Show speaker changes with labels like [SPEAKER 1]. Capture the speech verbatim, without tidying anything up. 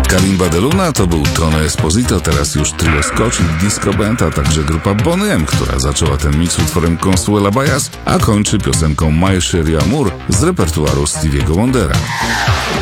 [SPEAKER 1] Kalimba de Luna to był Tony Esposito, teraz już trio Scotch i Disco Band, a także grupa Boney M, która zaczęła ten mix utworem Consuela Bajas, a kończy piosenką My Sherry Amour z repertuaru Stevie'ego Wondera.